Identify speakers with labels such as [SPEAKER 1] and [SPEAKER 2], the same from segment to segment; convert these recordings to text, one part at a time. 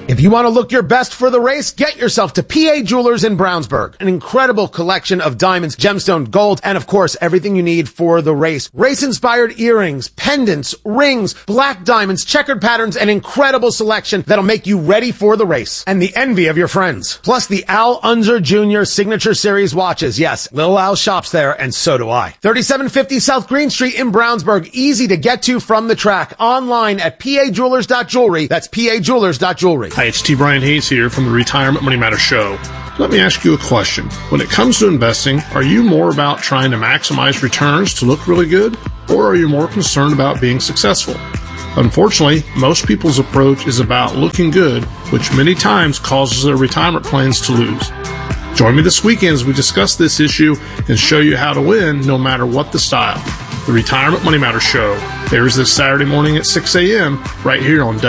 [SPEAKER 1] If you want to look your best for the race, get yourself to PA Jewelers in Brownsburg. An incredible collection of diamonds, gemstone, gold, and of course, everything you need for the race. Race-inspired earrings, pendants, rings, black diamonds, checkered patterns, an incredible selection that'll make you ready for the race. And the envy of your friends. Plus the Al Unser Jr. Signature Series watches. Yes, Lil Al shops there, and so do I. 3750 South Green Street in Brownsburg. Easy to get to from the track. Online at pajewelers.jewelry. That's pajewelers.jewelry.
[SPEAKER 2] Hi, it's T. Brian Hayes here from the Retirement Money Matters Show. Let me ask you a question. When it comes to investing, are you more about trying to maximize returns to look really good, or are you more concerned about being successful? Unfortunately, most people's approach is about looking good, which many times causes their retirement plans to lose. Join me this weekend as we discuss this issue and show you how to win no matter what the style. The Retirement Money Matters Show airs this Saturday morning at 6 a.m. right here on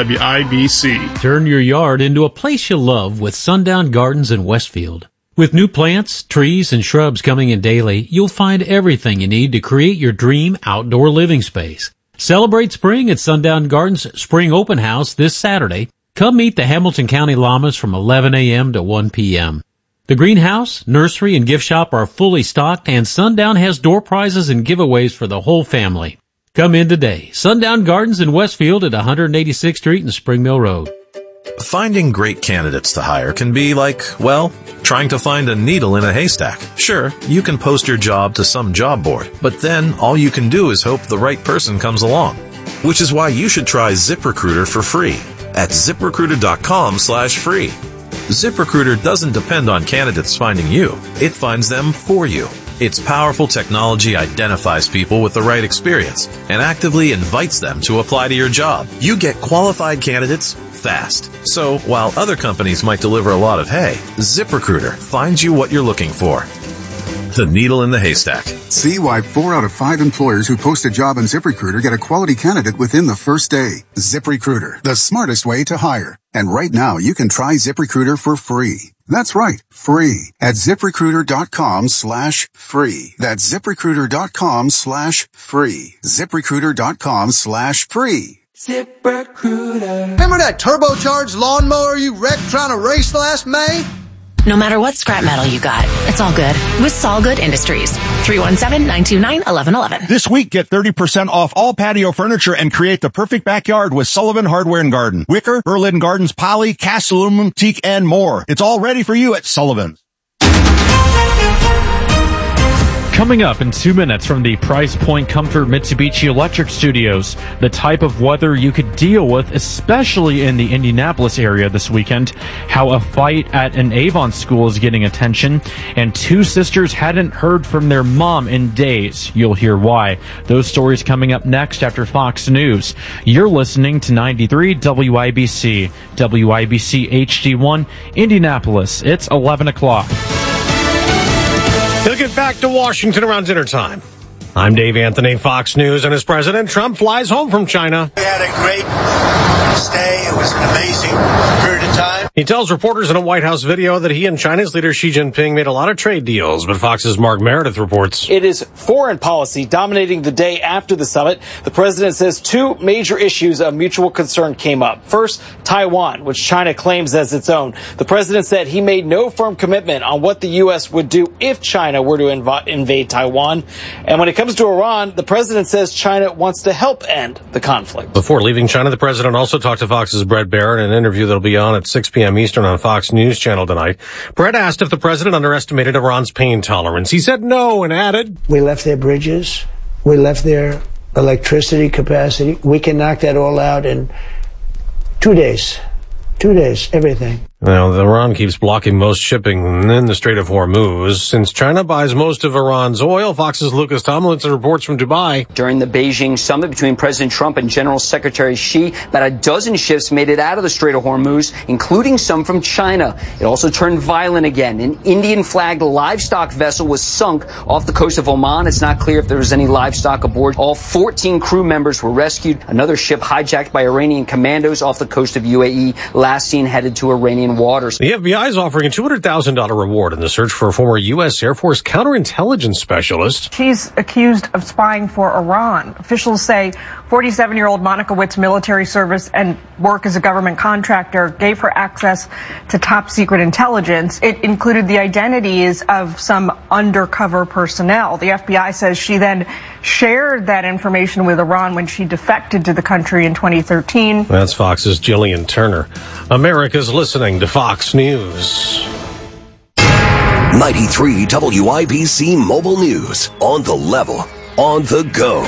[SPEAKER 2] WIBC.
[SPEAKER 3] Turn your yard into a place you love with Sundown Gardens in Westfield. With new plants, trees, and shrubs coming in daily, you'll find everything you need to create your dream outdoor living space. Celebrate spring at Sundown Gardens Spring Open House this Saturday. Come meet the Hamilton County Llamas from 11 a.m. to 1 p.m. The greenhouse, nursery, and gift shop are fully stocked, and Sundown has door prizes and giveaways for the whole family. Come in today. Sundown Gardens in Westfield at 186th Street and Spring Mill Road.
[SPEAKER 4] Finding great candidates to hire can be like, well, trying to find a needle in a haystack. Sure, you can post your job to some job board, but then all you can do is hope the right person comes along. Which is why you should try ZipRecruiter for free at ZipRecruiter.com/free. ZipRecruiter doesn't depend on candidates finding you. It finds them for you. Its powerful technology identifies people with the right experience and actively invites them to apply to your job. You get qualified candidates fast. So while other companies might deliver a lot of hay, ZipRecruiter finds you what you're looking for. The needle in the haystack.
[SPEAKER 5] See why 4 out of 5 employers who post a job on ZipRecruiter get a quality candidate within the first day. ZipRecruiter, the smartest way to hire. And right now, you can try ZipRecruiter for free. That's right, free at ZipRecruiter.com/free. That's ZipRecruiter.com/free. ZipRecruiter.com/free.
[SPEAKER 6] ZipRecruiter. Remember that turbocharged lawnmower you wrecked trying to race last May?
[SPEAKER 7] No matter what scrap metal you got, it's all good with Solgood Industries. 317-929-1111.
[SPEAKER 8] This week, get 30% off all patio furniture and create the perfect backyard with Sullivan Hardware and Garden. Wicker, Berlin Gardens, poly, cast aluminum, teak, and more. It's all ready for you at Sullivan's.
[SPEAKER 9] Coming up in 2 minutes from the Price Point Comfort Mitsubishi Electric Studios, the type of weather you could deal with, especially in the Indianapolis area this weekend, how a fight at an Avon school is getting attention, and 2 sisters hadn't heard from their mom in days. You'll hear why. Those stories coming up next after Fox News. You're listening to 93 WIBC, WIBC HD1, Indianapolis. It's 11 o'clock.
[SPEAKER 10] He'll get back to Washington around dinner time. I'm Dave Anthony, Fox News, and as President Trump flies home from China.
[SPEAKER 11] We had a great stay. It was an amazing period of time.
[SPEAKER 10] He tells reporters in a White House video that he and China's leader Xi Jinping made a lot of trade deals, but Fox's Mark Meredith reports.
[SPEAKER 12] It is foreign policy dominating the day after the summit. The president says 2 major issues of mutual concern came up. First, Taiwan, which China claims as its own. The president said he made no firm commitment on what the U.S. would do if China were to invade Taiwan. And when it comes to Iran, the president says China wants to help end the conflict.
[SPEAKER 10] Before leaving China, the president also talked to Fox's Brett Baer in an interview that'll be on at 6 p.m. Eastern on Fox News Channel tonight. Brett asked if the president underestimated Iran's pain tolerance. He said no and added,
[SPEAKER 13] "We left their bridges. We left their electricity capacity. We can knock that all out in 2 days. 2 days, everything."
[SPEAKER 10] Now, Iran keeps blocking most shipping in the Strait of Hormuz. Since China buys most of Iran's oil, Fox's Lucas Tomlinson reports from Dubai.
[SPEAKER 14] During the Beijing summit between President Trump and General Secretary Xi, about a dozen ships made it out of the Strait of Hormuz, including some from China. It also turned violent again. An Indian-flagged livestock vessel was sunk off the coast of Oman. It's not clear if there was any livestock aboard. All 14 crew members were rescued. Another ship hijacked by Iranian commandos off the coast of UAE, last seen headed to Iranian European waters.
[SPEAKER 10] The FBI is offering a $200,000 reward in the search for a former U.S. Air Force counterintelligence specialist.
[SPEAKER 15] She's accused of spying for Iran. Officials say 47-year-old Monica Witt's military service and work as a government contractor gave her access to top-secret intelligence. It included the identities of some undercover personnel. The FBI says she then shared that information with Iran when she defected to the country in 2013.
[SPEAKER 10] That's Fox's Jillian Turner. America's listening to Fox News.
[SPEAKER 16] 93 WIBC Mobile News. On the level, on the go.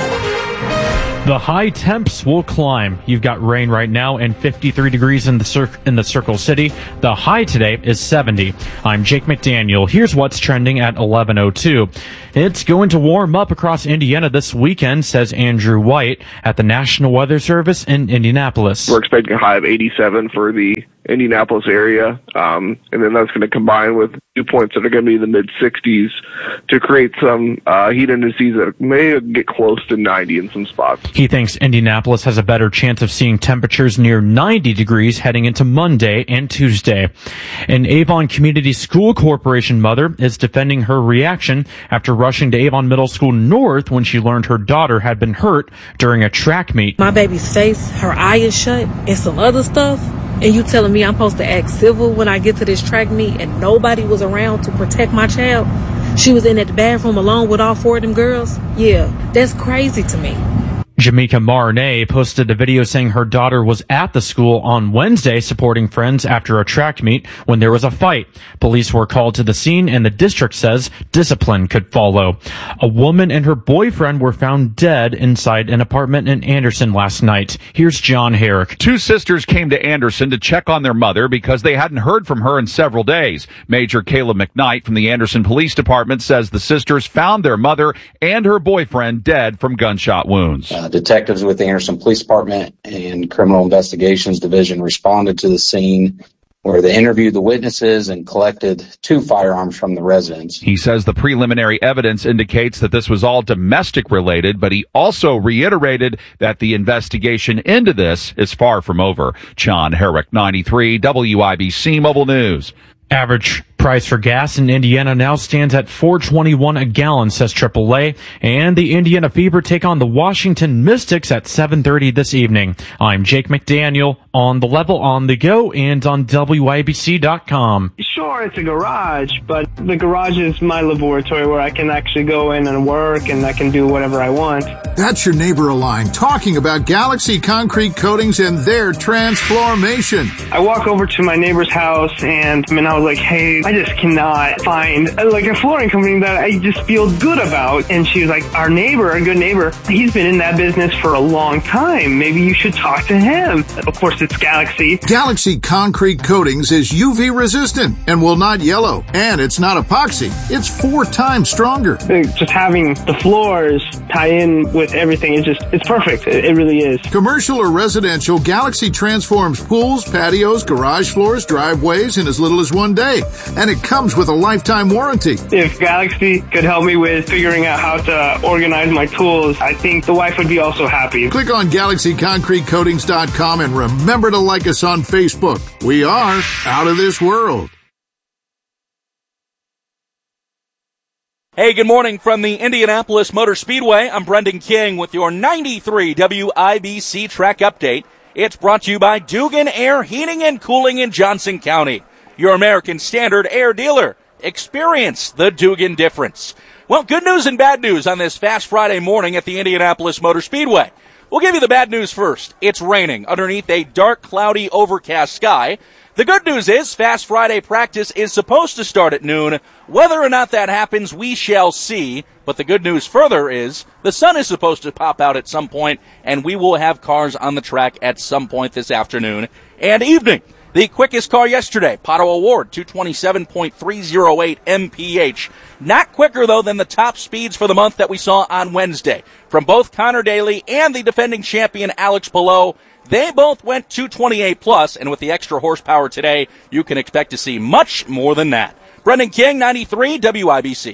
[SPEAKER 9] The high temps will climb. You've got rain right now and 53 degrees in the Circle City. The high today is 70. I'm Jake McDaniel. Here's what's trending at 11:02. It's going to warm up across Indiana this weekend, says Andrew White at the National Weather Service in Indianapolis.
[SPEAKER 17] We're expecting a high of 87 for the Indianapolis area, and then that's going to combine with dew points that are going to be in the mid-60s to create some heat indices that may get close to 90 in some spots.
[SPEAKER 9] He thinks Indianapolis has a better chance of seeing temperatures near 90 degrees heading into Monday and Tuesday. An Avon Community School Corporation mother is defending her reaction after rushing to Avon Middle School North when she learned her daughter had been hurt during a track meet.
[SPEAKER 18] My baby's face, her eye is shut, and some other stuff. And you telling me I'm supposed to act civil when I get to this track meet and nobody was around to protect my child? She was in at the bathroom alone with all 4 of them girls? Yeah, that's crazy to me.
[SPEAKER 9] Jamaica Marinay posted a video saying her daughter was at the school on Wednesday supporting friends after a track meet when there was a fight. Police were called to the scene and the district says discipline could follow. A woman and her boyfriend were found dead inside an apartment in Anderson last night. Here's John Herrick.
[SPEAKER 19] 2 sisters came to Anderson to check on their mother because they hadn't heard from her in several days. Major Kayla McKnight from the Anderson Police Department says the sisters found their mother and her boyfriend dead from gunshot wounds.
[SPEAKER 20] Detectives with the Anderson Police Department and Criminal Investigations Division responded to the scene where they interviewed the witnesses and collected 2 firearms from the residents.
[SPEAKER 19] He says the preliminary evidence indicates that this was all domestic related, but he also reiterated that the investigation into this is far from over. John Herrick, 93 WIBC Mobile News.
[SPEAKER 9] Average price for gas in Indiana now stands at $4.21 a gallon, says AAA. And the Indiana Fever take on the Washington Mystics at 7:30 this evening. I'm Jake McDaniel on the level, on the go, and on WIBC.com.
[SPEAKER 21] Sure, it's a garage, but the garage is my laboratory where I can actually go in and work and I can do whatever I want.
[SPEAKER 22] That's your neighbor Align talking about Galaxy Concrete Coatings and their transformation.
[SPEAKER 21] I walk over to my neighbor's house and I was like, hey, I just cannot find like a flooring company that I just feel good about. And she was like, our neighbor, a good neighbor, he's been in that business for a long time. Maybe you should talk to him. Of course, it's Galaxy.
[SPEAKER 22] Galaxy Concrete Coatings is UV resistant and will not yellow. And it's not epoxy. It's 4 times stronger.
[SPEAKER 21] Just having the floors tie in with everything, it's perfect. It really is.
[SPEAKER 22] Commercial or residential, Galaxy transforms pools, patios, garage floors, driveways in as little as 1 day. And it comes with a lifetime warranty.
[SPEAKER 21] If Galaxy could help me with figuring out how to organize my tools, I think the wife would be also happy.
[SPEAKER 22] Click on GalaxyConcreteCoatings.com and remember to like us on Facebook. We are out of this world.
[SPEAKER 23] Hey, good morning from the Indianapolis Motor Speedway. I'm Brendan King with your 93 WIBC track update. It's brought to you by Dugan Air Heating and Cooling in Johnson County, your American Standard air dealer. Experience the Dugan difference. Well, good news and bad news on this Fast Friday morning at the Indianapolis Motor Speedway. We'll give you the bad news first. It's raining underneath a dark, cloudy, overcast sky. The good news is Fast Friday practice is supposed to start at noon. Whether or not that happens, we shall see. But the good news further is the sun is supposed to pop out at some point, and we will have cars on the track at some point this afternoon and evening. The quickest car yesterday, Pato Award, 227.308 mph. Not quicker, though, than the top speeds for the month that we saw on Wednesday. From both Connor Daly and the defending champion, Alex Palou, they both went 228 plus, and with the extra horsepower today, you can expect to see much more than that. Brendan King, 93 WIBC.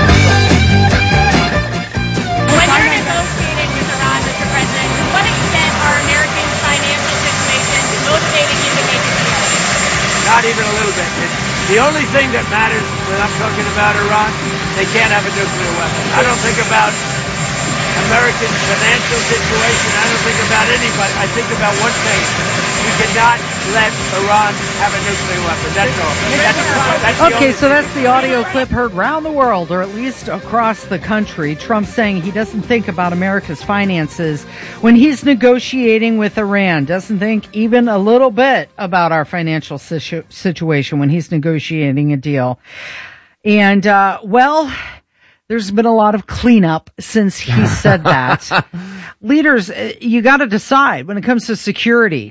[SPEAKER 24] When you're negotiating with Iran, Mr. President, to what extent are American financial situations motivating you to make a deal?
[SPEAKER 1] not even a little bit. The only thing that matters when I'm talking about Iran, they can't have a nuclear weapon. I don't think about American financial situation. I don't think about anybody. I think about one thing. We cannot let Iran have a nuclear weapon. That's all. That's
[SPEAKER 2] okay, so that's the audio clip heard around the world, or at least across the country. Trump saying he doesn't think about America's finances when he's negotiating with Iran. Doesn't think even a little bit about our financial situation when he's negotiating a deal. And, there's been a lot of cleanup since he said that. Leaders, you got to decide when it comes to security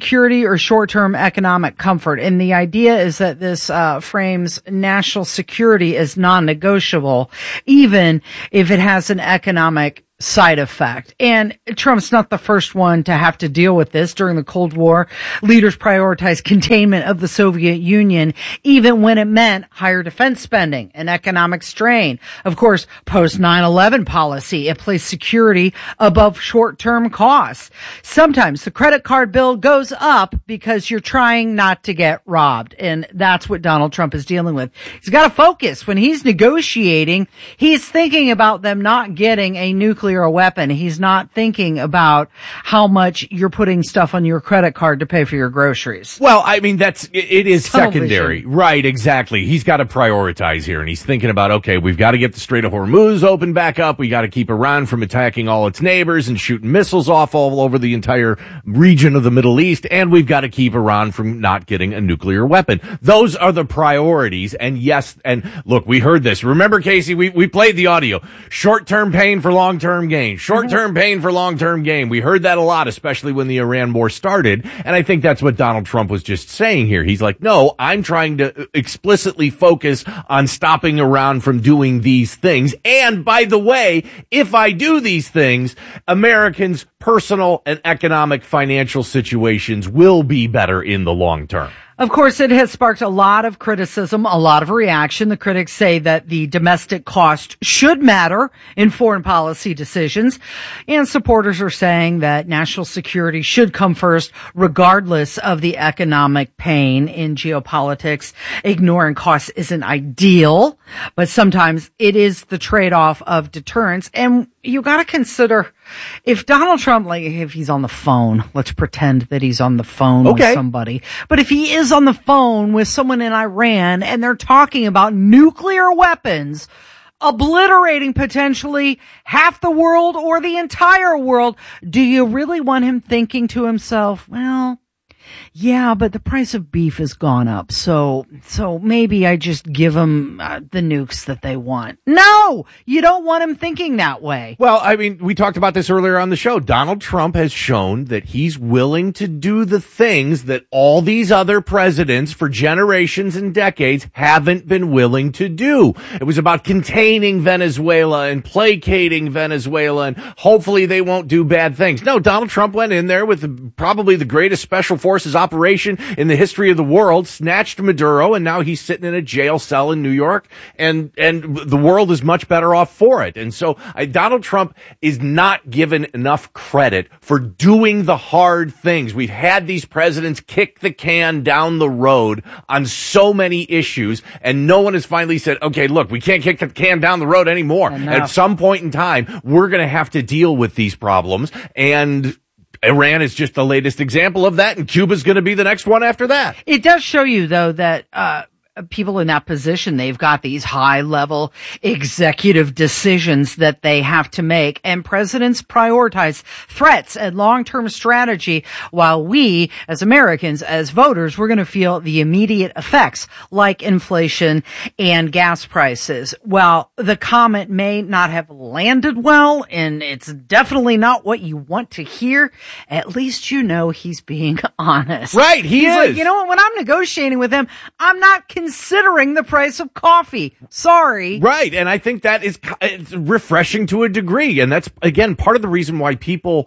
[SPEAKER 2] or short-term economic comfort. And the idea is that this frames national security as non-negotiable, even if it has an economic side effect. And Trump's not the first one to have to deal with this. During the Cold War, leaders prioritized containment of the Soviet Union, even when it meant higher defense spending and economic strain. Of course, post 9/11 policy, it placed security above short-term costs. Sometimes the credit card bill goes up because you're trying not to get robbed. And that's what Donald Trump is dealing with. He's got to focus. When he's negotiating, he's thinking about them not getting a nuclear weapon. He's not thinking about how much you're putting stuff on your credit card to pay for your groceries.
[SPEAKER 3] Well, I mean, it is secondary. Right, exactly. He's got to prioritize here, and he's thinking about, okay, we've got to get the Strait of Hormuz open back up. We got to keep Iran from attacking all its neighbors and shooting missiles off all over the entire region of the Middle East, and we've got to keep Iran from not getting a nuclear weapon. Those are the priorities, and yes, and look, we heard this. Remember, Casey, we played the audio. Short-term pain for long-term gain. Short-term pain for long-term gain. We heard that a lot, especially when the Iran war started. And I think that's what Donald Trump was just saying here. He's like, no, I'm trying to explicitly focus on stopping Iran from doing these things. And by the way, if I do these things, Americans' personal and economic financial situations will be better in the long term.
[SPEAKER 2] Of course, it has sparked a lot of criticism, a lot of reaction. The critics say that the domestic cost should matter in foreign policy decisions. And supporters are saying that national security should come first, regardless of the economic pain in geopolitics. Ignoring costs isn't ideal, but sometimes it is the trade-off of deterrence. And you got to consider, if Donald Trump, like if he's on the phone, let's pretend that he's on the phone with somebody. But if he is on the phone with someone in Iran and they're talking about nuclear weapons, obliterating potentially half the world or the entire world, do you really want him thinking to himself, well, yeah, but the price of beef has gone up, so maybe I just give them the nukes that they want. No, you don't want him thinking that way.
[SPEAKER 3] Well, I mean, we talked about this earlier on the show. Donald Trump has shown that he's willing to do the things that all these other presidents for generations and decades haven't been willing to do. It was about containing Venezuela and placating Venezuela, and hopefully they won't do bad things. No, Donald Trump went in there with probably the greatest special forces operation in the history of the world, snatched Maduro, and now he's sitting in a jail cell in New York, and the world is much better off for it. And so Donald Trump is not given enough credit for doing the hard things. We've had these presidents kick the can down the road on so many issues, and no one has finally said, okay, look, we can't kick the can down the road anymore. At some point in time, we're going to have to deal with these problems, and Iran is just the latest example of that, and Cuba's going to be the next one after that.
[SPEAKER 2] It does show you, though, that people in that position, they've got these high-level executive decisions that they have to make, and presidents prioritize threats and long-term strategy, while we, as Americans, as voters, we're going to feel the immediate effects, like inflation and gas prices. Well, the comment may not have landed well, and it's definitely not what you want to hear. At least you know he's being honest.
[SPEAKER 3] Right, he's
[SPEAKER 2] like, you know what, when I'm negotiating with him, I'm not considering the price of coffee. Sorry.
[SPEAKER 3] Right. And I think that is it's refreshing to a degree. And that's, again, part of the reason why people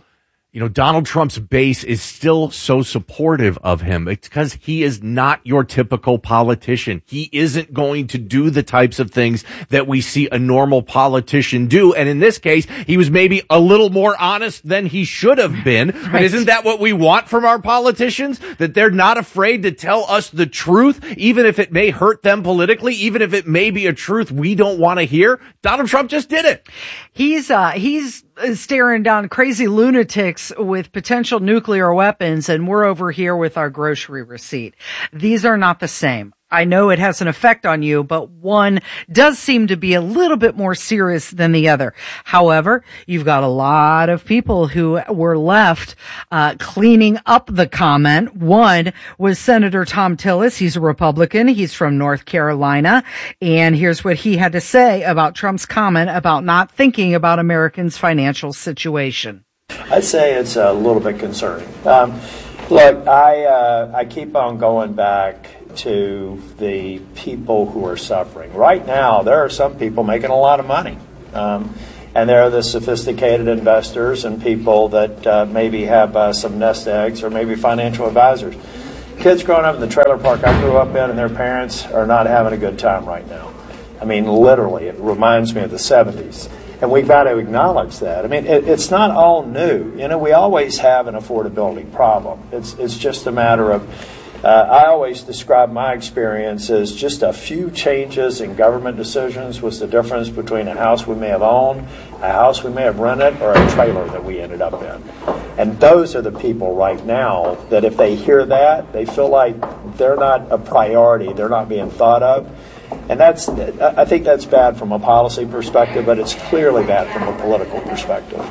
[SPEAKER 3] You know, Donald Trump's base is still so supportive of him. It's because he is not your typical politician. He isn't going to do the types of things that we see a normal politician do. And in this case, he was maybe a little more honest than he should have been. Right. But isn't that what we want from our politicians? That they're not afraid to tell us the truth, even if it may hurt them politically, even if it may be a truth we don't want to hear? Donald Trump just did it.
[SPEAKER 2] He's staring down crazy lunatics with potential nuclear weapons, and we're over here with our grocery receipt. These are not the same. I know it has an effect on you, but one does seem to be a little bit more serious than the other. However, you've got a lot of people who were left cleaning up the comment. One was Senator Thom Tillis. He's a Republican. He's from North Carolina. And here's what he had to say about Trump's comment about not thinking about Americans' financial situation.
[SPEAKER 4] I'd say it's a little bit concerning. Look, I keep on going back to the people who are suffering. Right now, there are some people making a lot of money. And there are the sophisticated investors and people that maybe have some nest eggs or maybe financial advisors. Kids growing up in the trailer park I grew up in and their parents are not having a good time right now. I mean, literally, it reminds me of the 70s. And we've got to acknowledge that. I mean, it's not all new. You know, we always have an affordability problem. It's just a matter of I always describe my experience as just a few changes in government decisions was the difference between a house we may have owned, a house we may have rented, or a trailer that we ended up in. And those are the people right now that if they hear that, they feel like they're not a priority, they're not being thought of. And I think that's bad from a policy perspective, but it's clearly bad from a political perspective.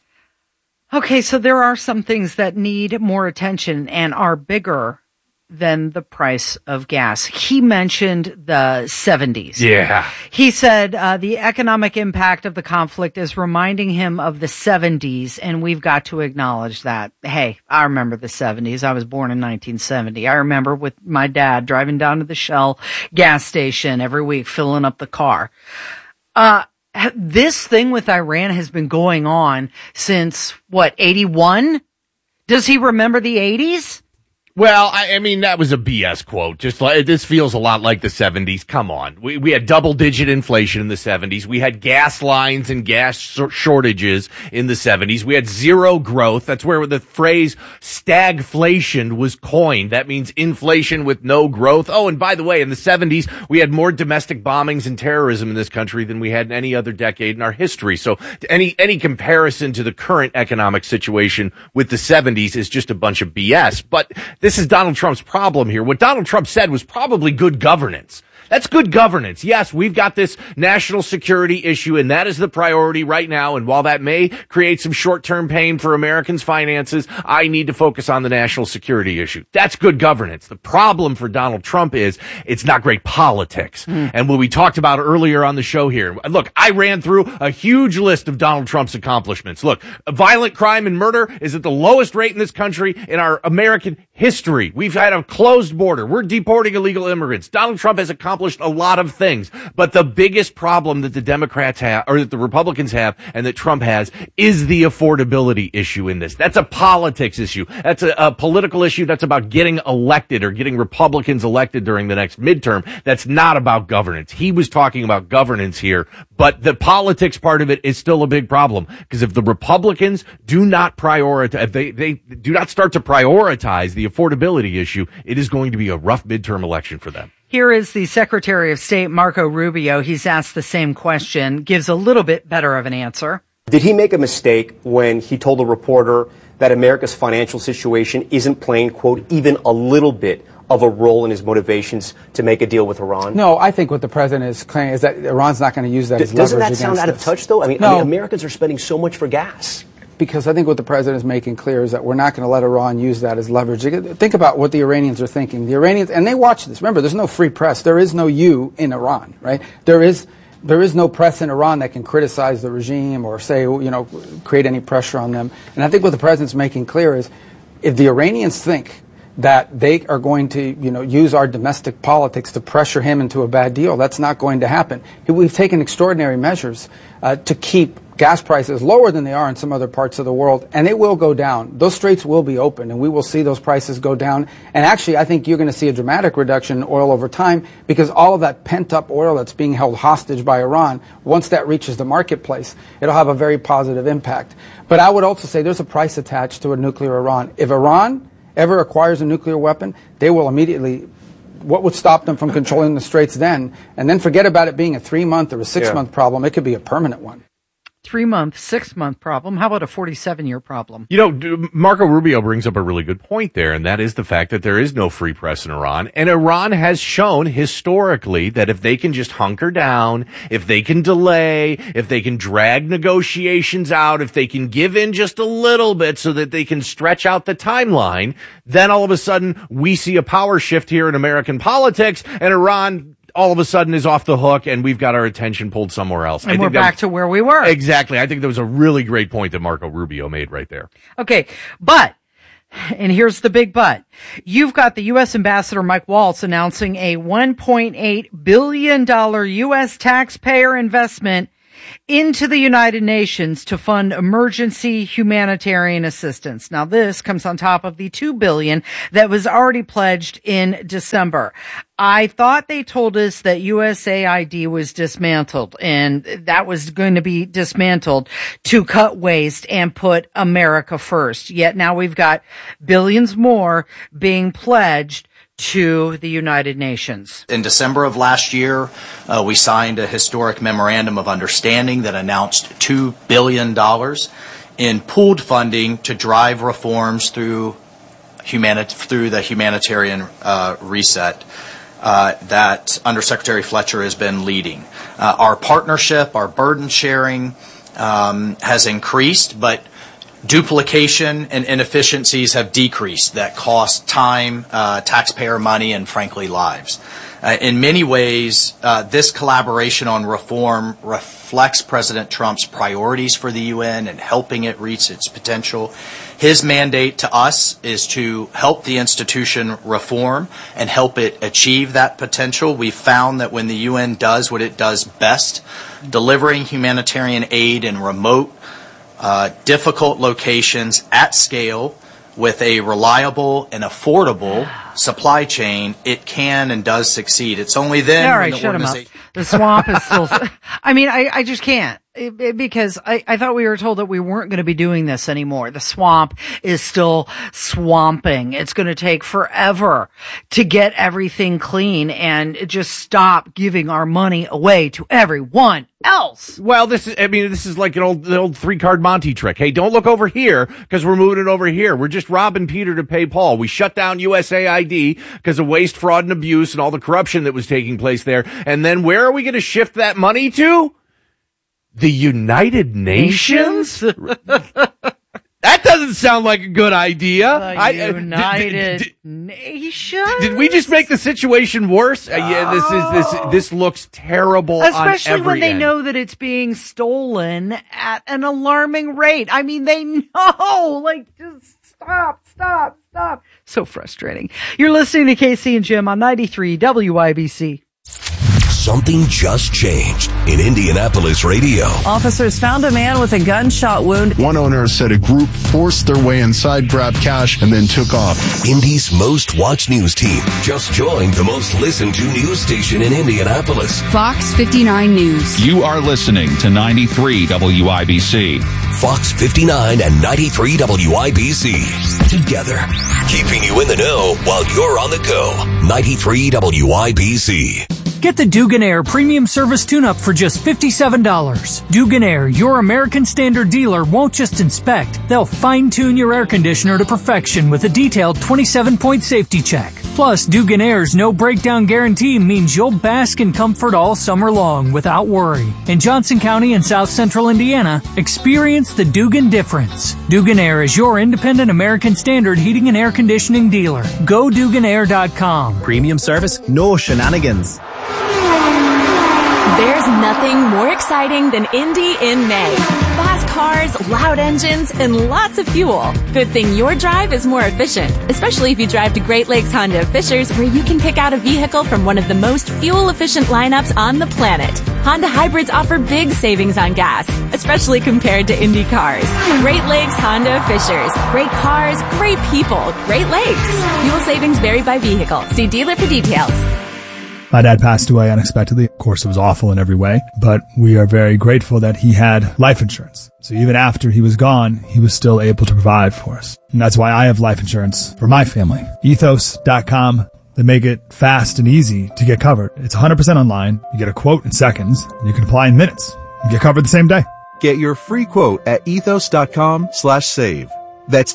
[SPEAKER 2] Okay, so there are some things that need more attention and are bigger than the price of gas. He mentioned the 70s.
[SPEAKER 3] Yeah.
[SPEAKER 2] He said the economic impact of the conflict is reminding him of the 70s, and we've got to acknowledge that. Hey, I remember the 70s. I was born in 1970. I remember with my dad driving down to the Shell gas station every week, filling up the car. This thing with Iran has been going on since, 81? Does he remember the 80s?
[SPEAKER 3] Well, I mean, that was a BS quote. Just like, this feels a lot like the 70s. Come on. We had double-digit inflation in the 70s. We had gas lines and gas shortages in the 70s. We had zero growth. That's where the phrase stagflation was coined. That means inflation with no growth. Oh, and by the way, in the 70s, we had more domestic bombings and terrorism in this country than we had in any other decade in our history. So any comparison to the current economic situation with the 70s is just a bunch of BS. But this is Donald Trump's problem here. What Donald Trump said was probably good governance. That's good governance. Yes, we've got this national security issue, and that is the priority right now. And while that may create some short-term pain for Americans' finances, I need to focus on the national security issue. That's good governance. The problem for Donald Trump is it's not great politics. And what we talked about earlier on the show here, look, I ran through a huge list of Donald Trump's accomplishments. Look, violent crime and murder is at the lowest rate in this country in our American history. We've had a closed border. We're deporting illegal immigrants. Donald Trump has accomplished a lot of things, but the biggest problem that the Democrats have, or that the Republicans have, and that Trump has, is the affordability issue in this. That's a politics issue. That's a political issue. That's about getting elected or getting Republicans elected during the next midterm. That's not about governance. He was talking about governance here, but the politics part of it is still a big problem, because if the Republicans do not prioritize, if they do not start to prioritize the affordability issue, it is going to be a rough midterm election for them.
[SPEAKER 2] Here is the Secretary of State, Marco Rubio. He's asked the same question, gives a little bit better of an answer.
[SPEAKER 5] Did he make a mistake when he told a reporter that America's financial situation isn't playing, quote, even a little bit of a role in his motivations to make a deal with Iran?
[SPEAKER 6] No, I think what the president is claiming is that Iran's not going to use that as leverage against us.
[SPEAKER 5] Doesn't that sound out of touch, though? I mean, Americans are spending so much for gas.
[SPEAKER 6] Because I think what the president is making clear is that we're not going to let Iran use that as leverage. Think about what the Iranians are thinking. The Iranians, and they watch this. Remember, there's no free press. There is no you in Iran, right? There is no press in Iran that can criticize the regime or say, create any pressure on them. And I think what the president's making clear is if the Iranians think that they are going to, use our domestic politics to pressure him into a bad deal, that's not going to happen. We've taken extraordinary measures to keep gas prices lower than they are in some other parts of the world, and it will go down. Those straits will be open, and we will see those prices go down. And actually, I think you're going to see a dramatic reduction in oil over time because all of that pent-up oil that's being held hostage by Iran, once that reaches the marketplace, it'll have a very positive impact. But I would also say there's a price attached to a nuclear Iran. If Iran ever acquires a nuclear weapon, they will immediately... What would stop them from controlling the straits then? And then forget about it being a 3-month or a 6-month problem. It could be a permanent one.
[SPEAKER 2] 3-month, 6-month problem. How about a 47-year problem?
[SPEAKER 3] You know, Marco Rubio brings up a really good point there, and that is the fact that there is no free press in Iran. And Iran has shown historically that if they can just hunker down, if they can delay, if they can drag negotiations out, if they can give in just a little bit so that they can stretch out the timeline, then all of a sudden we see a power shift here in American politics, and Iran all of a sudden is off the hook, and we've got our attention pulled somewhere else.
[SPEAKER 2] And we're back to where we were.
[SPEAKER 3] Exactly. I think that was a really great point that Marco Rubio made right there.
[SPEAKER 2] Okay, but, and here's the big but, you've got the U.S. Ambassador Mike Waltz announcing a $1.8 billion U.S. taxpayer investment into the United Nations to fund emergency humanitarian assistance. Now this comes on top of the $2 billion that was already pledged in December. I thought they told us that USAID was dismantled, and that was going to be dismantled to cut waste and put America first. Yet now we've got billions more being pledged to the United Nations.
[SPEAKER 7] In December of last year, we signed a historic memorandum of understanding that announced $2 billion in pooled funding to drive reforms through the humanitarian reset that Undersecretary Fletcher has been leading. Our partnership, our burden sharing has increased, but duplication and inefficiencies have decreased that cost time, taxpayer money, and frankly lives. In many ways, this collaboration on reform reflects President Trump's priorities for the UN and helping it reach its potential. His mandate to us is to help the institution reform and help it achieve that potential. We've found that when the UN does what it does best, delivering humanitarian aid in remote, difficult locations at scale with a reliable and affordable supply chain, it can and does succeed. It's only then
[SPEAKER 2] all right, shut him up. The swamp is still... I mean, I just can't. Because I thought we were told that we weren't going to be doing this anymore. The swamp is still swamping. It's going to take forever to get everything clean and just stop giving our money away to everyone else.
[SPEAKER 3] Well, this is like the old 3-card Monty trick. Hey, don't look over here because we're moving it over here. We're just robbing Peter to pay Paul. We shut down USAID because of waste, fraud, and abuse and all the corruption that was taking place there. And then where are we going to shift that money to? The United Nations? That doesn't sound like a good idea.
[SPEAKER 2] The United Nations?
[SPEAKER 3] Did we just make the situation worse? Yeah, this looks terrible.
[SPEAKER 2] Especially
[SPEAKER 3] on every
[SPEAKER 2] when they
[SPEAKER 3] end.
[SPEAKER 2] know that it's being stolen at an alarming rate. I mean, they know. Like, just stop. So frustrating. You're listening to Casey and Jim on 93 WIBC.
[SPEAKER 16] Something just changed in Indianapolis radio.
[SPEAKER 8] Officers found a man with a gunshot wound.
[SPEAKER 11] One owner said a group forced their way inside, grabbed cash, and then took off.
[SPEAKER 16] Indy's most watched news team just joined the most listened to news station in Indianapolis.
[SPEAKER 12] Fox 59 News.
[SPEAKER 19] You are listening to 93 WIBC.
[SPEAKER 16] Fox 59 and 93 WIBC. Together, keeping you in the know while you're on the go. 93 WIBC.
[SPEAKER 25] Get the Dugan Air Premium Service Tune-Up for just $57. Dugan Air, your American Standard dealer, won't just inspect. They'll fine-tune your air conditioner to perfection with a detailed 27-point safety check. Plus, Dugan Air's no-breakdown guarantee means you'll bask in comfort all summer long without worry. In Johnson County and South Central Indiana, experience the Dugan difference. Dugan Air is your independent American Standard heating and air conditioning dealer. Go DuganAir.com.
[SPEAKER 26] Premium service, no shenanigans.
[SPEAKER 12] There's nothing more exciting than Indy in May. Fast cars, loud engines, and lots of fuel. Good thing your drive is more efficient, especially if you drive to Great Lakes Honda of Fishers, where you can pick out a vehicle from one of the most fuel-efficient lineups on the planet. Honda hybrids offer big savings on gas, especially compared to Indy cars. Great Lakes Honda of Fishers. Great cars, great people, Great Lakes. Fuel savings vary by vehicle. See dealer for details.
[SPEAKER 10] My dad passed away unexpectedly. Of course, it was awful in every way, but we are very grateful that he had life insurance. So even after he was gone, he was still able to provide for us. And that's why I have life insurance for my family. Ethos.com. They make it fast and easy to get covered. It's 100% online. You get a quote in seconds. You can apply in minutes. You get covered the same day.
[SPEAKER 13] Get your free quote at ethos.com/save. That's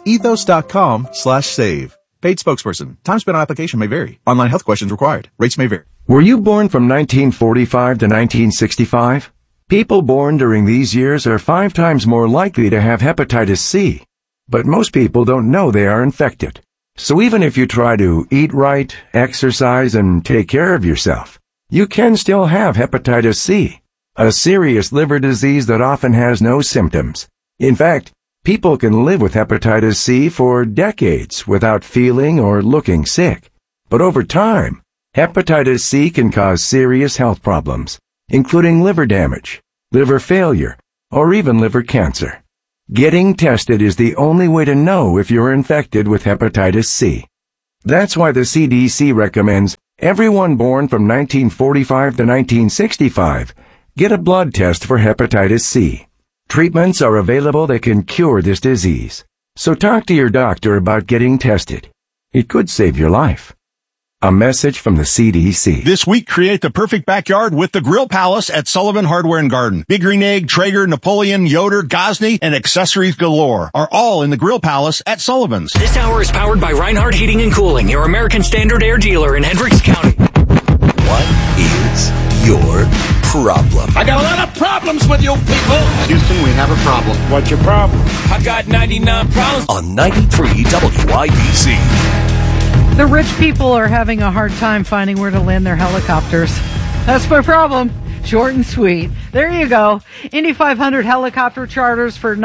[SPEAKER 13] ethos.com/save. Paid spokesperson. Time spent on application may vary. Online health questions required. Rates may vary.
[SPEAKER 14] Were you born from 1945 to 1965? People born during these years are 5 times more likely to have hepatitis C. But most people don't know they are infected. So even if you try to eat right, exercise, and take care of yourself, you can still have hepatitis C, a serious liver disease that often has no symptoms. In fact, people can live with hepatitis C for decades without feeling or looking sick. But over time, hepatitis C can cause serious health problems, including liver damage, liver failure, or even liver cancer. Getting tested is the only way to know if you're infected with hepatitis C. That's why the CDC recommends everyone born from 1945 to 1965 get a blood test for hepatitis C. Treatments are available that can cure this disease. So talk to your doctor about getting tested. It could save your life. A message from the CDC.
[SPEAKER 15] This week, create the perfect backyard with the Grill Palace at Sullivan Hardware and Garden. Big Green Egg, Traeger, Napoleon, Yoder, Gosney, and accessories galore are all in the Grill Palace at Sullivan's.
[SPEAKER 25] This hour is powered by Reinhardt Heating and Cooling, your American Standard Air dealer in Hendricks County.
[SPEAKER 16] What is your problem?
[SPEAKER 17] I got a lot of problems with you people. Houston, we have a problem. What's your problem? I got 99 problems.
[SPEAKER 16] On 93 WIBC.
[SPEAKER 2] The rich people are having a hard time finding where to land their helicopters. That's my problem. Short and sweet. There you go. Indy 500 helicopter charters for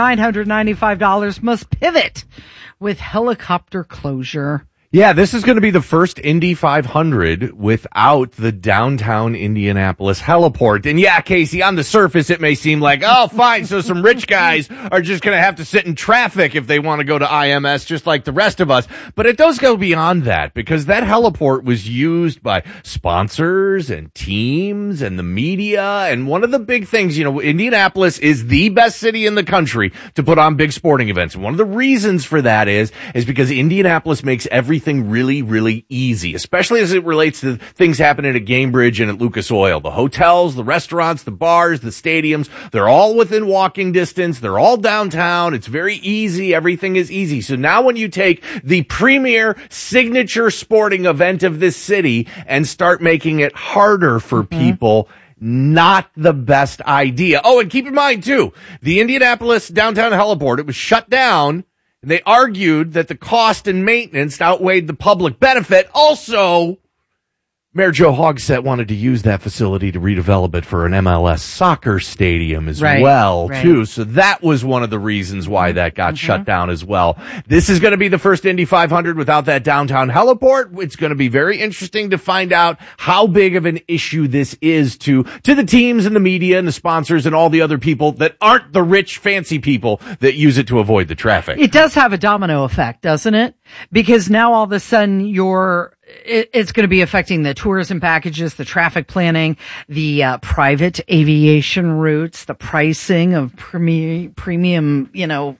[SPEAKER 2] $995 must pivot with helicopter closure.
[SPEAKER 3] Yeah, this is going to be the first Indy 500 without the downtown Indianapolis heliport. And yeah, Casey, on the surface, it may seem like, oh, fine, so some rich guys are just going to have to sit in traffic if they want to go to IMS just like the rest of us. But it does go beyond that, because that heliport was used by sponsors and teams and the media. And one of the big things, Indianapolis is the best city in the country to put on big sporting events. And one of the reasons for that is because Indianapolis makes everything really, really easy, especially as it relates to things happening at Gamebridge and at Lucas Oil. The hotels, the restaurants, the bars, the stadiums, they're all within walking distance. They're all downtown. It's very easy. Everything is easy. So now when you take the premier signature sporting event of this city and start making it harder for people, not the best idea. Oh, and keep in mind, too, the Indianapolis downtown heliport, it was shut down. They argued that the cost and maintenance outweighed the public benefit. Also, Mayor Joe Hogsett wanted to use that facility to redevelop it for an MLS soccer stadium as well, too. So that was one of the reasons why that got shut down as well. This is going to be the first Indy 500 without that downtown heliport. It's going to be very interesting to find out how big of an issue this is to the teams and the media and the sponsors and all the other people that aren't the rich, fancy people that use it to avoid the traffic.
[SPEAKER 2] It does have a domino effect, doesn't it? Because now all of a sudden it's going to be affecting the tourism packages, the traffic planning, the private aviation routes, the pricing of premium,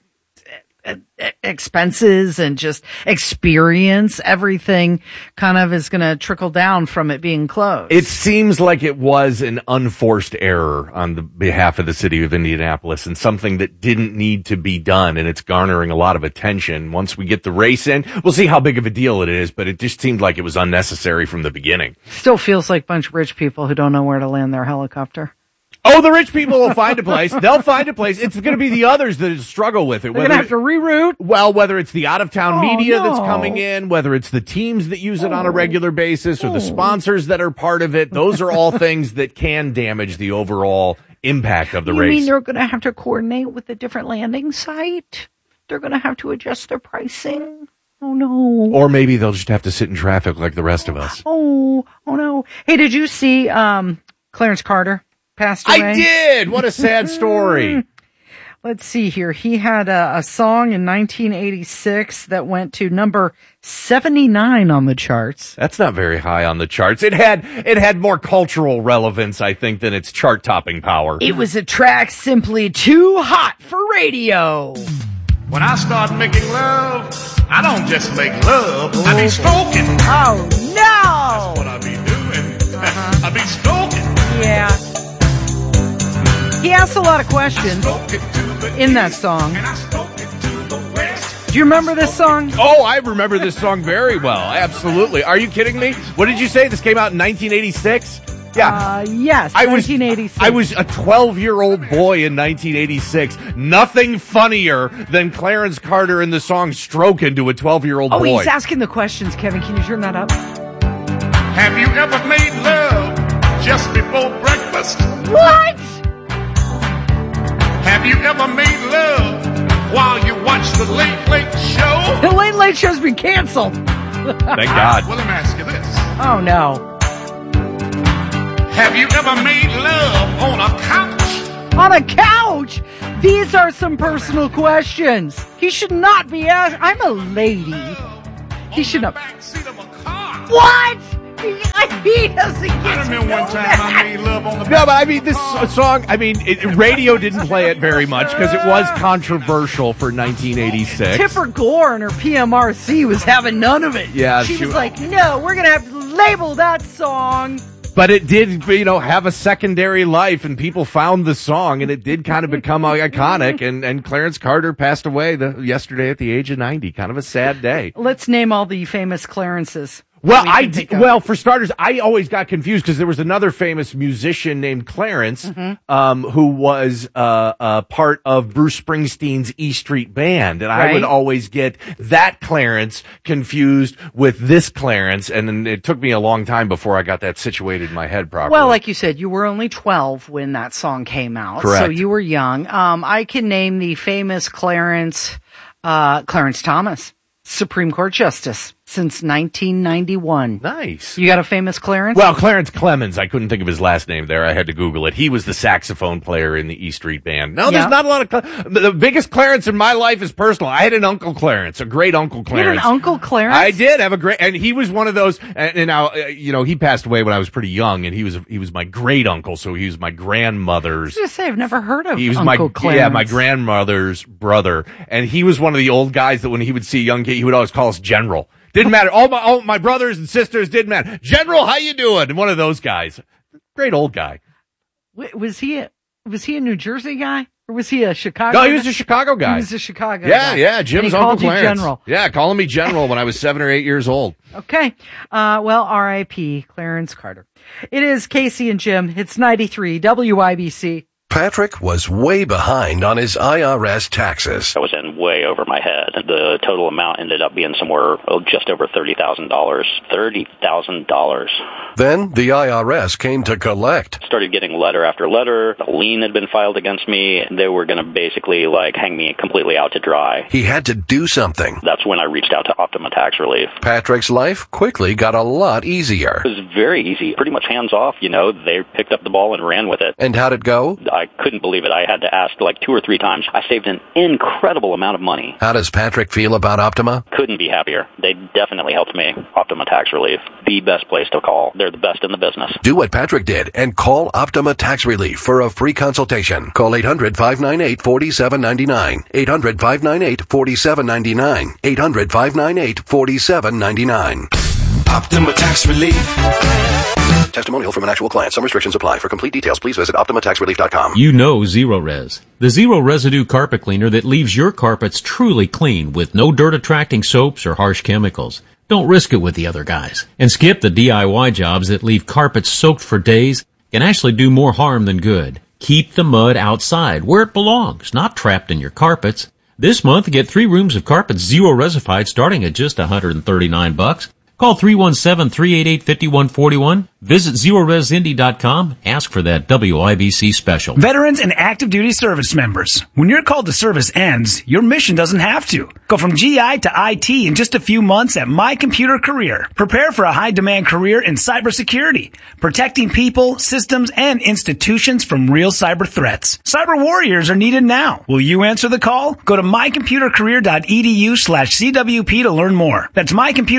[SPEAKER 2] expenses and just experience. Everything kind of is going to trickle down from it being closed.
[SPEAKER 3] It seems like it was an unforced error on the behalf of the city of Indianapolis and something that didn't need to be done, and it's garnering a lot of attention. Once we get the race in, we'll see how big of a deal it is, but it just seemed like it was unnecessary from the beginning.
[SPEAKER 2] Still feels like a bunch of rich people who don't know where to land their helicopter.
[SPEAKER 3] Oh, the rich people will find a place. They'll find a place. It's going to be the others that struggle with it.
[SPEAKER 2] They're going to have to reroute.
[SPEAKER 3] Well, whether it's the out-of-town media that's coming in, whether it's the teams that use it on a regular basis, or the sponsors that are part of it, those are all things that can damage the overall impact of the race.
[SPEAKER 2] You mean they're going to have to coordinate with a different landing site? They're going to have to adjust their pricing? Oh, no.
[SPEAKER 3] Or maybe they'll just have to sit in traffic like the rest of us.
[SPEAKER 2] Oh, no. Hey, did you see Clarence Carter? passed away?
[SPEAKER 3] I did! What a sad story.
[SPEAKER 2] Let's see here. He had a song in 1986 that went to number 79 on the charts.
[SPEAKER 3] That's not very high on the charts. It had more cultural relevance, I think, than its chart-topping power.
[SPEAKER 2] It was a track simply too hot for radio.
[SPEAKER 17] When I start making love, I don't just make love, I be stroking.
[SPEAKER 2] Oh, no!
[SPEAKER 17] That's what I be doing. I be stroking.
[SPEAKER 2] Yeah. He asked a lot of questions in that song. Do you remember this song?
[SPEAKER 3] Oh, I remember this song very well. Absolutely. Are you kidding me? What did you say? This came out in 1986? Yeah.
[SPEAKER 2] Yes, 1986.
[SPEAKER 3] I was a 12-year-old boy in 1986. Nothing funnier than Clarence Carter in the song Strokin' to a 12-year-old boy.
[SPEAKER 2] Oh, he's asking the questions, Kevin. Can you turn that up?
[SPEAKER 17] Have you ever made love just before breakfast?
[SPEAKER 2] What?
[SPEAKER 17] Have you ever made love while you watch the Late Late Show?
[SPEAKER 2] The Late Late Show's been canceled.
[SPEAKER 3] Thank God.
[SPEAKER 17] Well, let me ask you this.
[SPEAKER 2] Oh, no.
[SPEAKER 17] Have you ever made love on a couch?
[SPEAKER 2] On a couch? These are some personal questions. He should not be asked. I'm a lady. He should not. What? He doesn't get
[SPEAKER 17] I remember one time I made love on the
[SPEAKER 3] No, but I mean, this song, radio didn't play it very much because it was controversial for 1986.
[SPEAKER 2] Tipper Gore and her PMRC was having none of it.
[SPEAKER 3] Yeah,
[SPEAKER 2] she was like, no, we're going to have to label that song.
[SPEAKER 3] But it did, have a secondary life, and people found the song, and it did kind of become iconic, and Clarence Carter passed away yesterday at the age of 90. Kind of a sad day.
[SPEAKER 2] Let's name all the famous Clarences.
[SPEAKER 3] Well, for starters, I always got confused because there was another famous musician named Clarence, who was part of Bruce Springsteen's E Street Band, and I would always get that Clarence confused with this Clarence, and then it took me a long time before I got that situated in my head properly.
[SPEAKER 2] Well, like you said, you were only 12 when that song came out,
[SPEAKER 3] correct.
[SPEAKER 2] So you were young. I can name the famous Clarence Thomas, Supreme Court Justice. Since 1991.
[SPEAKER 3] Nice.
[SPEAKER 2] You got a famous Clarence?
[SPEAKER 3] Well, Clarence Clemens. I couldn't think of his last name there. I had to Google it. He was the saxophone player in the E Street Band. No, there's not a lot of... The biggest Clarence in my life is personal. I had an Uncle Clarence, a great Uncle Clarence.
[SPEAKER 2] You had an Uncle Clarence?
[SPEAKER 3] I did have a great... And he was one of those... And now, he passed away when I was pretty young, and he was my great uncle, so he was my grandmother's...
[SPEAKER 2] I was going to say, I've never heard of
[SPEAKER 3] he was
[SPEAKER 2] Uncle Clarence.
[SPEAKER 3] Yeah, my grandmother's brother. And he was one of the old guys that when he would see a young kid, he would always call us General. Didn't matter. All my brothers and sisters didn't matter. General, how you doing? And one of those guys. Great old guy.
[SPEAKER 2] Was he a New Jersey guy? Or was he a Chicago
[SPEAKER 3] guy? No, he was
[SPEAKER 2] guy?
[SPEAKER 3] a Chicago guy.
[SPEAKER 2] He was a Chicago guy.
[SPEAKER 3] Yeah, Jim's Uncle Clarence.
[SPEAKER 2] General.
[SPEAKER 3] Yeah, calling me General when I was 7 or 8 years old.
[SPEAKER 2] Okay. Well, R.I.P. Clarence Carter. It is Casey and Jim. It's 93 WIBC.
[SPEAKER 16] Patrick was way behind on his IRS taxes.
[SPEAKER 9] I was in way over my head. The total amount ended up being somewhere just over $30,000. $30,000.
[SPEAKER 16] Then the IRS came to collect.
[SPEAKER 9] Started getting letter after letter. A lien had been filed against me. They were going to basically hang me completely out to dry.
[SPEAKER 16] He had to do something.
[SPEAKER 9] That's when I reached out to Optima Tax Relief.
[SPEAKER 16] Patrick's life quickly got a lot easier.
[SPEAKER 9] It was very easy. Pretty much hands off, They picked up the ball and ran with it.
[SPEAKER 16] And how'd it go?
[SPEAKER 9] I couldn't believe it. I had to ask 2 or 3 times. I saved an incredible amount of money.
[SPEAKER 16] How does Patrick feel about Optima?
[SPEAKER 9] Couldn't be happier. They definitely helped me. Optima Tax Relief. The best place to call. They're the best in the business.
[SPEAKER 16] Do what Patrick did and call Optima Tax Relief for a free consultation. Call 800-598-4799. 800-598-4799. 800-598-4799. Optima Tax Relief. Testimonial from an actual client. Some restrictions apply. For complete details, please visit OptimaTaxRelief.com.
[SPEAKER 18] You know Zero Res, the zero residue carpet cleaner that leaves your carpets truly clean with no dirt attracting soaps or harsh chemicals. Don't risk it with the other guys. And skip the DIY jobs that leave carpets soaked for days and actually do more harm than good. Keep the mud outside where it belongs, not trapped in your carpets. This month, get 3 rooms of carpets zero resified starting at just $139. Call 317-388-5141. Visit ZeroResIndy.com. Ask for that WIBC special.
[SPEAKER 1] Veterans and active duty service members. When your call to service ends, your mission doesn't have to. Go from GI to IT in just a few months at My Computer Career. Prepare for a high-demand career in cybersecurity, protecting people, systems, and institutions from real cyber threats. Cyber warriors are needed now. Will you answer the call? Go to mycomputercareer.edu/CWP to learn more. That's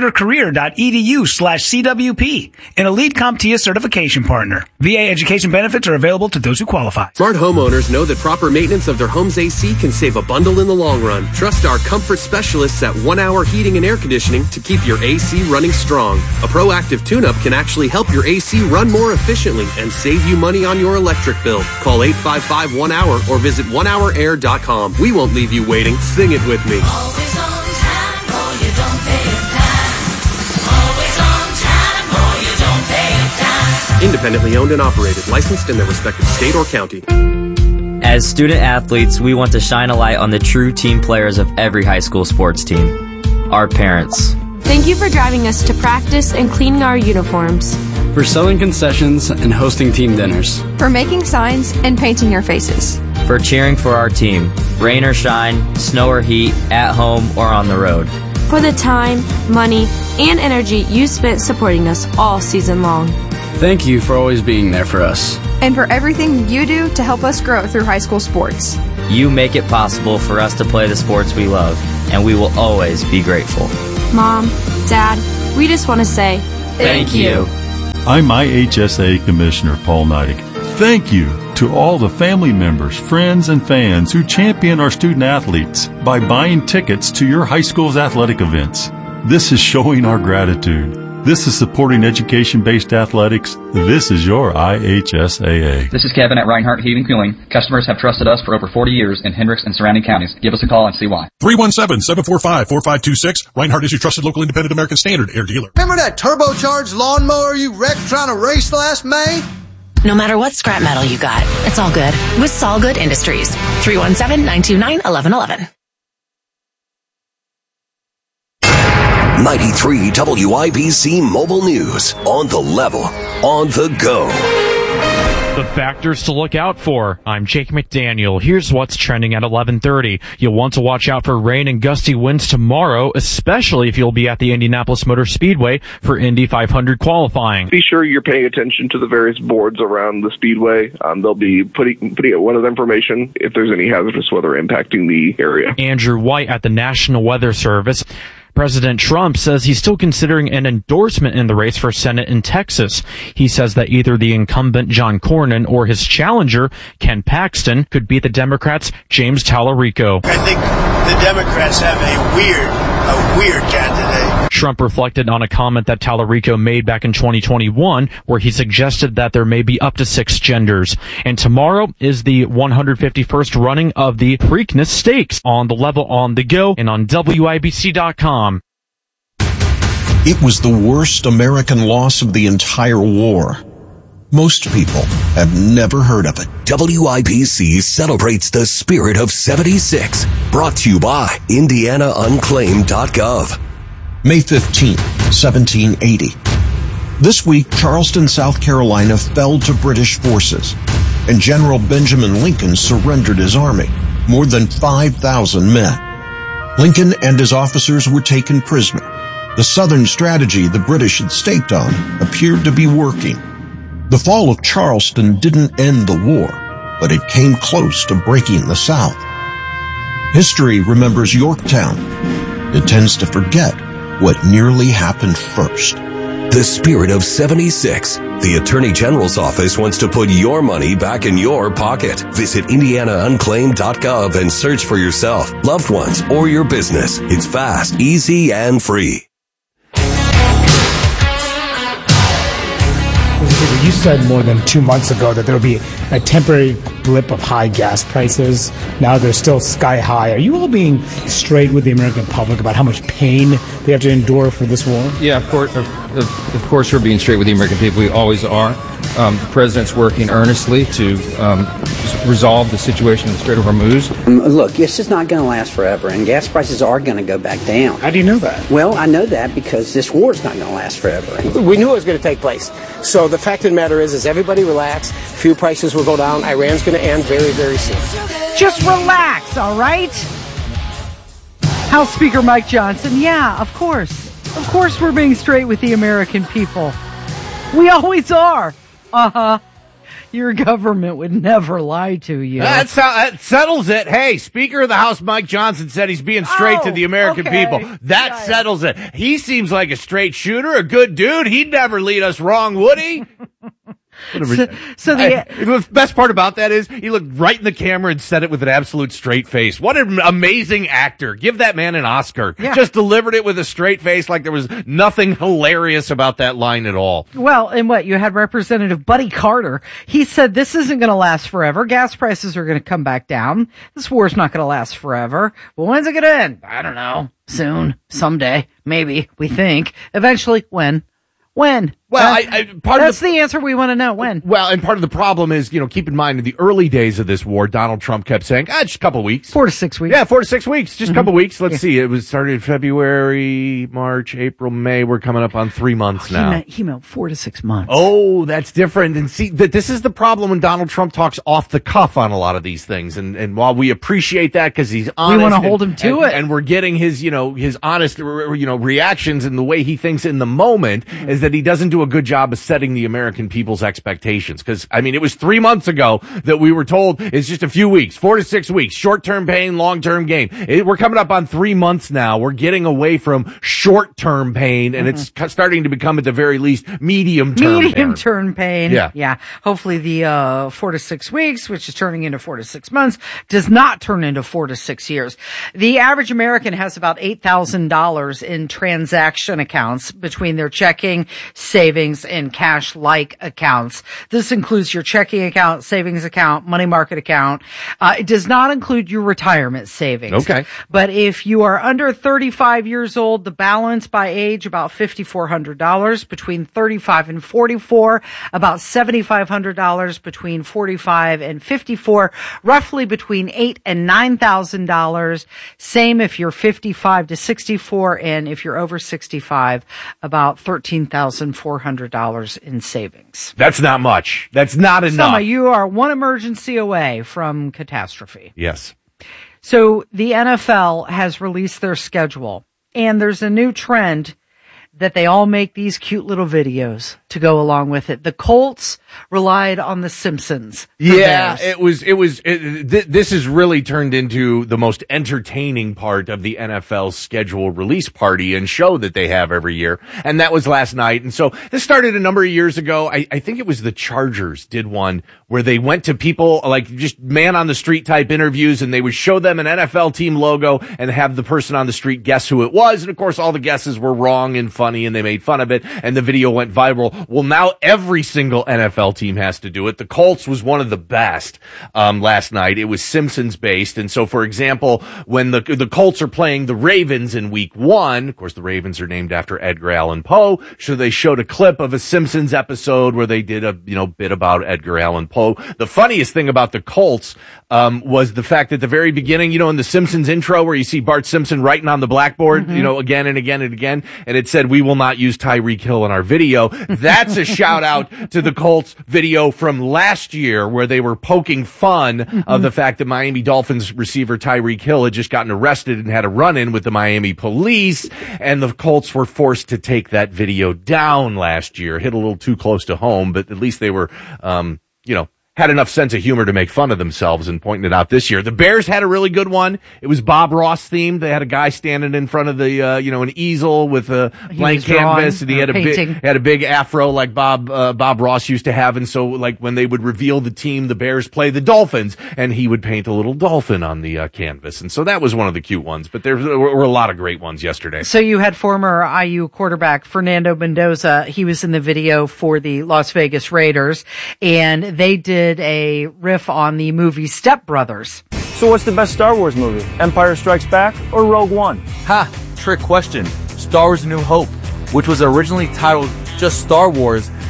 [SPEAKER 1] mycomputercareer.edu/CWP. An elite CompTIA certification partner. VA education benefits are available to those who qualify.
[SPEAKER 20] Smart homeowners know that proper maintenance of their home's AC can save a bundle in the long run. Trust our comfort specialists at 1 Hour Heating and Air Conditioning to keep your AC running strong. A proactive tune-up can actually help your AC run more efficiently and save you money on your electric bill. Call 855-1HOUR or visit onehourair.com. We won't leave you waiting. Sing it with me.
[SPEAKER 21] Always on time, or you don't pay it time. Always on time, or you don't pay it time.
[SPEAKER 20] Independently owned and operated, licensed in their respective state or county.
[SPEAKER 22] As student athletes, we want to shine a light on the true team players of every high school sports team, our parents.
[SPEAKER 23] Thank you for driving us to practice and cleaning our uniforms.
[SPEAKER 24] For sewing concessions and hosting team dinners.
[SPEAKER 27] For making signs and painting your faces.
[SPEAKER 22] For cheering for our team, rain or shine, snow or heat, at home or on the road.
[SPEAKER 23] For the time, money, and energy you spent supporting us all season long.
[SPEAKER 24] Thank you for always being there for us.
[SPEAKER 27] And for everything you do to help us grow through high school sports.
[SPEAKER 22] You make it possible for us to play the sports we love, and we will always be grateful.
[SPEAKER 23] Mom, Dad, we just want to say
[SPEAKER 22] thank you.
[SPEAKER 28] I'm IHSA Commissioner Paul Neidig. Thank you to all the family members, friends, and fans who champion our student athletes by buying tickets to your high school's athletic events. This is showing our gratitude. This is supporting education-based athletics. This is your IHSAA.
[SPEAKER 29] This is Kevin at Reinhardt Heating and Cooling. Customers have trusted us for over 40 years in Hendricks and surrounding counties. Give us a call and see why.
[SPEAKER 15] 317-745-4526. Reinhardt is your trusted local independent American Standard air dealer.
[SPEAKER 30] Remember that turbocharged lawnmower you wrecked trying to race last May?
[SPEAKER 31] No matter what scrap metal you got, it's all good with Solgood Industries. 317-929-1111.
[SPEAKER 16] 93 WIBC Mobile News. On the level. On the go.
[SPEAKER 32] The factors to look out for. I'm Jake McDaniel. Here's what's trending at 11:30. You'll want to watch out for rain and gusty winds tomorrow, especially if you'll be at the Indianapolis Motor Speedway for Indy 500 qualifying.
[SPEAKER 33] Be sure you're paying attention to the various boards around the speedway. They'll be putting out weather information if there's any hazardous weather impacting the area.
[SPEAKER 32] Andrew White at the National Weather Service. President Trump says he's still considering an endorsement in the race for Senate in Texas. He says that either the incumbent John Cornyn or his challenger, Ken Paxton, could beat the Democrats' James Tallarico.
[SPEAKER 34] I think the Democrats have a weird candidate.
[SPEAKER 32] Trump reflected on a comment that Tallarico made back in 2021 where he suggested that there may be up to 6 genders. And tomorrow is the 151st running of the Preakness Stakes. On the level, on the go, and on WIBC.com.
[SPEAKER 35] It was the worst American loss of the entire war. Most people have never heard of it.
[SPEAKER 16] WIBC celebrates the spirit of 76. Brought to you by IndianaUnclaimed.gov.
[SPEAKER 35] May 15, 1780. This week, Charleston, South Carolina fell to British forces, and General Benjamin Lincoln surrendered his army, more than 5,000 men. Lincoln and his officers were taken prisoner. The Southern strategy the British had staked on appeared to be working. The fall of Charleston didn't end the war, but it came close to breaking the South. History remembers Yorktown. It tends to forget what nearly happened first.
[SPEAKER 16] The spirit of 76. The Attorney General's office wants to put your money back in your pocket. Visit IndianaUnclaimed.gov and search for yourself, loved ones, or your business. It's fast, easy, and free.
[SPEAKER 36] You said more than 2 months ago that there will be a temporary blip of high gas prices. Now they're still sky high. Are you all being straight with the American public about how much pain they have to endure for this war?
[SPEAKER 37] Yeah, of course we're being straight with the American people. We always are. The president's working earnestly to resolve the situation in the Strait of Hormuz?
[SPEAKER 2] Look, this is not going to last forever, and gas prices are going to go back down.
[SPEAKER 36] How do you know that?
[SPEAKER 2] Well, I know that because this war is not going to last forever.
[SPEAKER 3] We knew it was going to take place. So the fact of the matter is everybody relax. Fuel prices will go down. Iran's going to end very, very soon.
[SPEAKER 4] Just relax, all right? House Speaker Mike Johnson, yeah, of course. Of course we're being straight with the American people. We always are. Uh-huh. Your government would never lie to you.
[SPEAKER 5] That settles it. Hey, Speaker of the House Mike Johnson said he's being straight to the American people. That settles it. He seems like a straight shooter, a good dude. He'd never lead us wrong, would he? The best part about that is he looked right in the camera and said it with an absolute straight face. What an amazing actor. Give that man an Oscar. Yeah. Just delivered it with a straight face like there was nothing hilarious about that line at all.
[SPEAKER 4] Well, and what? You had Representative Buddy Carter. He said this isn't going to last forever. Gas prices are going to come back down. This war's not going to last forever. Well, when's it going to end? I don't know. Soon. Someday. Maybe. We think. Eventually. When? When?
[SPEAKER 5] Well,
[SPEAKER 4] that's the answer we want to know. When?
[SPEAKER 5] Well, and part of the problem is, keep in mind in the early days of this war, Donald Trump kept saying, just a couple weeks.
[SPEAKER 4] 4 to 6 weeks.
[SPEAKER 5] Yeah, 4 to 6 weeks. Just a couple weeks. Let's see. It was started in February, March, April, May. We're coming up on 3 months now.
[SPEAKER 4] He meant 4 to 6 months.
[SPEAKER 5] Oh, that's different. And see, this is the problem when Donald Trump talks off the cuff on a lot of these things. And while we appreciate that because he's honest.
[SPEAKER 4] We want to hold him to it.
[SPEAKER 5] And we're getting his, his honest, reactions and the way he thinks in the moment is that he doesn't do a good job of setting the American people's expectations. Because, it was 3 months ago that we were told it's just a few weeks, 4 to 6 weeks, short-term pain, long-term gain. We're coming up on 3 months now. We're getting away from short-term pain, and it's starting to become, at the very least, medium-term
[SPEAKER 4] pain. Yeah. Hopefully the 4 to 6 weeks, which is turning into 4 to 6 months, does not turn into 4 to 6 years. The average American has about $8,000 in transaction accounts between their checking, savings, and cash-like accounts. This includes your checking account, savings account, money market account. It does not include your retirement savings.
[SPEAKER 5] Okay.
[SPEAKER 4] But if you are under 35 years old, the balance by age, about $5,400. Between 35 and 44, about $7,500. Between 45 and 54, roughly between $8,000 and $9,000. Same if you're 55 to 64, and if you're over 65, about $13,400 in savings.
[SPEAKER 5] That's not much. That's not enough.
[SPEAKER 4] You are one emergency away from catastrophe.
[SPEAKER 5] Yes.
[SPEAKER 4] So the NFL has released their schedule, and there's a new trend that they all make these cute little videos to go along with it. The Colts relied on The Simpsons.
[SPEAKER 5] Yeah, this has really turned into the most entertaining part of the NFL's schedule release party and show that they have every year. And that was last night. And so this started a number of years ago. I think it was the Chargers did one where they went to people, like just man on the street type interviews, and they would show them an NFL team logo and have the person on the street guess who it was. And of course, all the guesses were wrong and funny, and they made fun of it, and the video went viral. Well, now every single NFL team has to do it. The Colts was one of the best last night. It was Simpsons based. And so, for example, when the Colts are playing the Ravens in week 1, of course, the Ravens are named after Edgar Allan Poe. So they showed a clip of a Simpsons episode where they did a, bit about Edgar Allan Poe. The funniest thing about the Colts, was the fact that at the very beginning, in the Simpsons intro where you see Bart Simpson writing on the blackboard, again and again and again, and it said, "We will not use Tyreek Hill in our video." That's a shout out to the Colts video from last year where they were poking fun of the fact that Miami Dolphins receiver Tyreek Hill had just gotten arrested and had a run-in with the Miami police, and the Colts were forced to take that video down last year. Hit a little too close to home, but at least they were, had enough sense of humor to make fun of themselves and pointing it out this year. The Bears had a really good one. It was Bob Ross themed. They had a guy standing in front of the, an easel with a blank canvas, and he had a big afro like Bob Ross used to have. And so, like, when they would reveal the team, the Bears play the Dolphins, and he would paint a little dolphin on the canvas. And so that was one of the cute ones. But there were a lot of great ones yesterday.
[SPEAKER 4] So you had former IU quarterback Fernando Mendoza. He was in the video for the Las Vegas Raiders, and they did a riff on the movie Step Brothers.
[SPEAKER 6] So what's the best Star Wars movie? Empire Strikes Back or Rogue One?
[SPEAKER 7] Ha! Trick question. Star Wars: A New Hope, which was originally titled just Star Wars,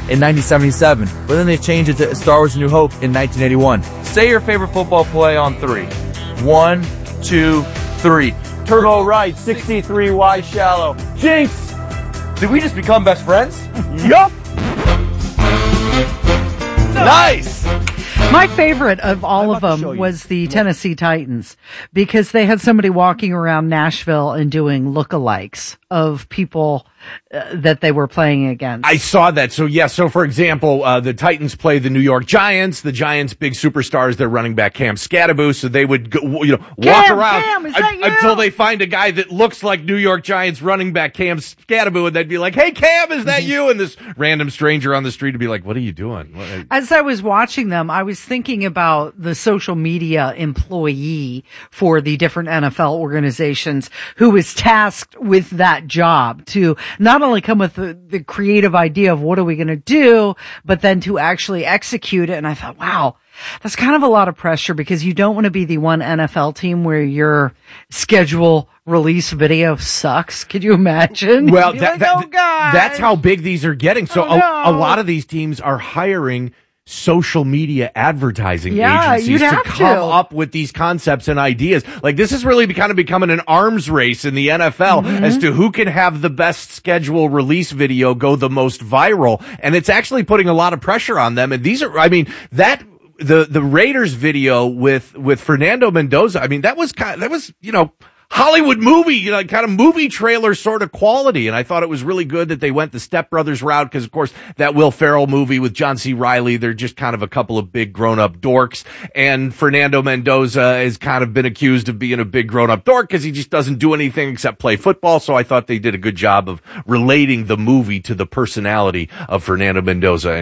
[SPEAKER 37] in 1977, but then they changed it to Star Wars A New Hope in 1981. Say your favorite football play on 3. 1, 2, 3. Turbo right, 63 wide shallow. Jinx! Did we just become best friends? Yup! Nice!
[SPEAKER 4] My favorite of all of them was the Tennessee Titans, because they had somebody walking around Nashville and doing lookalikes of people that they were playing against.
[SPEAKER 5] I saw that. So for example, the Titans play the New York Giants. The Giants' big superstars, their running back Cam Scatterboo. So they would go, walk around until they find a guy that looks like New York Giants running back Cam Scatterboo, and they'd be like, "Hey, Cam, is that you?" And this random stranger on the street would be like, "What are you doing?"
[SPEAKER 4] As I was watching them, I was thinking about the social media employee for the different NFL organizations who is tasked with that job to not only come with the creative idea of what are we going to do, but then to actually execute it. And I thought, wow, that's kind of a lot of pressure, because you don't want to be the one NFL team where your schedule release video sucks. Could you imagine?
[SPEAKER 5] Well, that's how big these are getting. So a lot of these teams are hiring social media advertising agencies to come up with these concepts and ideas. Like, this is really kind of becoming an arms race in the NFL as to who can have the best schedule release video go the most viral. And it's actually putting a lot of pressure on them. And these are, the Raiders video with Fernando Mendoza, that was Hollywood movie, kind of movie trailer sort of quality. And I thought it was really good that they went the Step Brothers route, because, of course, that Will Ferrell movie with John C. Reilly, they're just kind of a couple of big grown-up dorks. And Fernando Mendoza has kind of been accused of being a big grown-up dork because he just doesn't do anything except play football. So I thought they did a good job of relating the movie to the personality of Fernando Mendoza.